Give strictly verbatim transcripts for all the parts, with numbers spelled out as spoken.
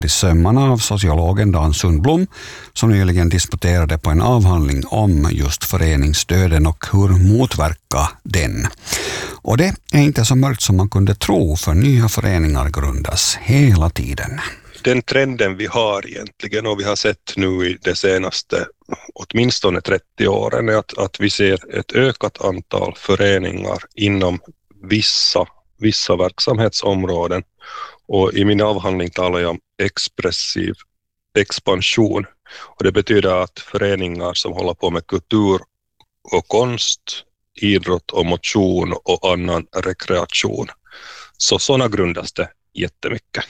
i sömmarna av sociologen Dan Sundblom som nyligen disputerade på en avhandling om just föreningsdöden och hur motverka den. Och det är inte så mörkt som man kunde tro, för nya föreningar grundas hela tiden. Den trenden vi har egentligen, och vi har sett nu i det senaste åtminstone trettio åren, är att, att vi ser ett ökat antal föreningar inom vissa, vissa verksamhetsområden. Och i min avhandling talar jag om expressiv expansion. Och det betyder att föreningar som håller på med kultur och konst, idrott och motion och annan rekreation. Så sådana grundas det jättemycket.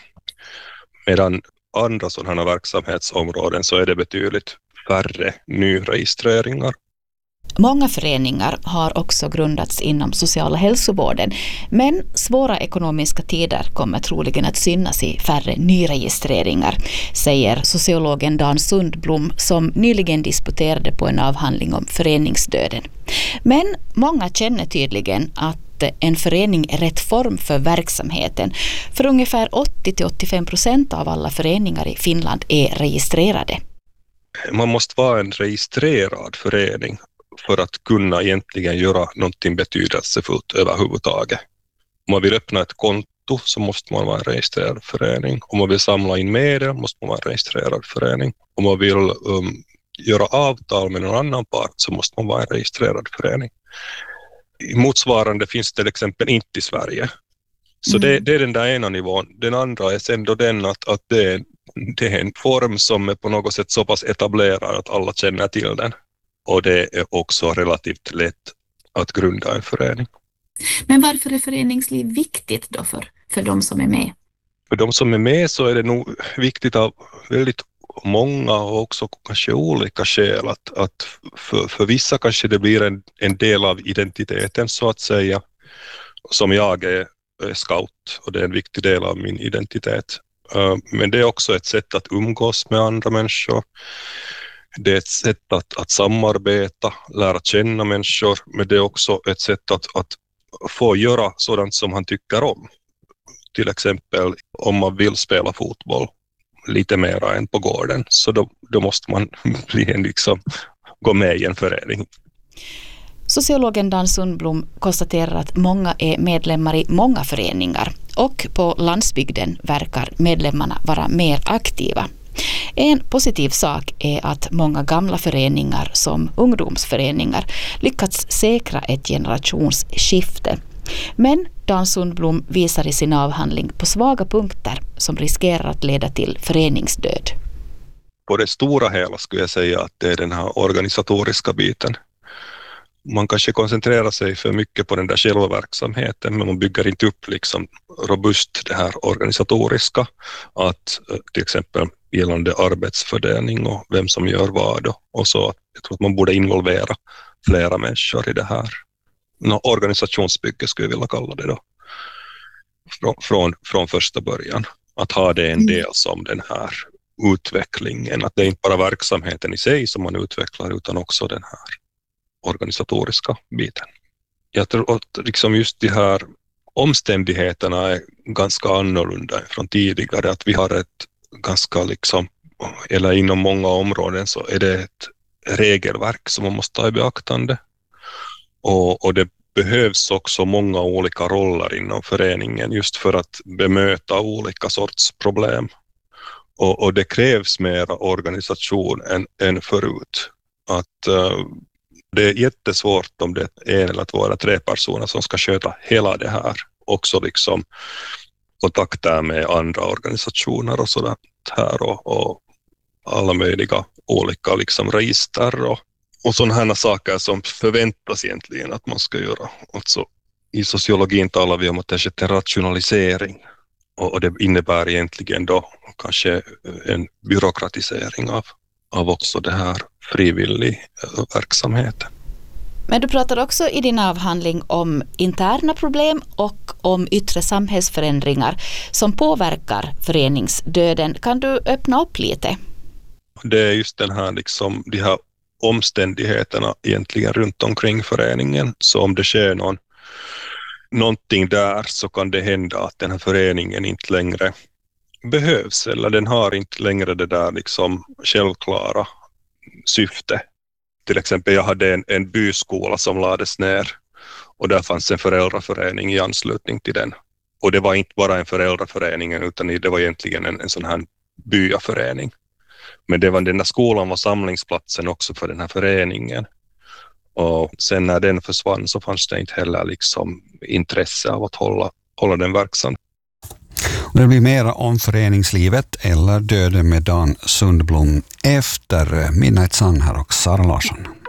Medan andra sådana verksamhetsområden så är det betydligt färre nyregistreringar. Många föreningar har också grundats inom sociala hälsovården, men svåra ekonomiska tider kommer troligen att synas i färre nyregistreringar, säger sociologen Dan Sundblom som nyligen disputerade på en avhandling om föreningsdöden. Men många känner tydligen att en förening är rätt form för verksamheten, för ungefär åttio till åttiofem procent av alla föreningar i Finland är registrerade. Man måste vara en registrerad förening för att kunna egentligen göra någonting betydelsefullt överhuvudtaget. Om man vill öppna ett konto så måste man vara en registrerad förening. Om man vill samla in medel måste man vara en registrerad förening. Om man vill um, göra avtal med någon annan part så måste man vara en registrerad förening. I motsvarande finns till exempel inte i Sverige. Så mm. det, det är den där ena nivån. Den andra är sen då den att, att det, det är en form som är på något sätt så pass etablerad att alla känner till den. Och det är också relativt lätt att grunda en förening. Men varför är föreningsliv viktigt då för, för de som är med? För de som är med så är det nog viktigt av väldigt många och också kanske olika skäl. Att, att för, för vissa kanske det blir en, en del av identiteten så att säga. Som jag är, är scout och det är en viktig del av min identitet. Uh, men det är också ett sätt att umgås med andra människor. Det är ett sätt att, att samarbeta, lära känna människor, men det är också ett sätt att, att få göra sådant som han tycker om. Till exempel om man vill spela fotboll lite mer än på gården, så då, då måste man bli en, liksom, gå med i en förening. Sociologen Dan Sundblom konstaterar att många är medlemmar i många föreningar och på landsbygden verkar medlemmarna vara mer aktiva. En positiv sak är att många gamla föreningar som ungdomsföreningar lyckats säkra ett generationsskifte. Men Dan Sundblom visar i sin avhandling på svaga punkter som riskerar att leda till föreningsdöd. På det stora hela skulle jag säga att det är den här organisatoriska biten. Man kanske koncentrerar sig för mycket på den där själva verksamheten, men man bygger inte upp liksom robust det här organisatoriska. Att till exempel gällande arbetsfördelning och vem som gör vad. Och så jag tror att man borde involvera flera människor i det här. Nå, organisationsbygge skulle jag vilja kalla det då. Från, från, från första början. Att ha det en del som den här utvecklingen. Att det är inte bara verksamheten i sig som man utvecklar utan också den här organisatoriska biten. Jag tror att liksom just de här omständigheterna är ganska annorlunda från tidigare. Att vi har ett ganska liksom, eller inom många områden så är det ett regelverk som man måste ta i beaktande. Och, och det behövs också många olika roller inom föreningen just för att bemöta olika sorts problem. Och, och det krävs mer organisation än, än förut. Att uh, det är jättesvårt om det är en eller två eller tre personer som ska sköta hela det här. Också liksom kontakter med andra organisationer och sådant här och, och alla möjliga olika liksom register och, och sådana här saker som förväntas egentligen att man ska göra. Alltså, i sociologin talar vi om att det är en rationalisering och, och det innebär egentligen då kanske en byråkratisering av, av också det här frivillig verksamheten. Men du pratar också i din avhandling om interna problem och om yttre samhällsförändringar som påverkar föreningsdöden. Kan du öppna upp lite? Det är just den här, liksom, de här omständigheterna egentligen runt omkring föreningen. Så om det sker någon, någonting där så kan det hända att den här föreningen inte längre behövs, eller den har inte längre det där liksom självklara syfte. Till exempel jag hade en, en byskola som lades ner och där fanns en föräldraförening i anslutning till den. Och det var inte bara en föräldraförening utan det var egentligen en, en sån här byaförening. Men det var, den där skolan var samlingsplatsen också för den här föreningen. Och sen när den försvann så fanns det inte heller liksom intresse av att hålla, hålla den verksam. Det blir mera om föreningslivet eller döden med Dan Sundblom efter Midnight Sun här och Sara Larsson.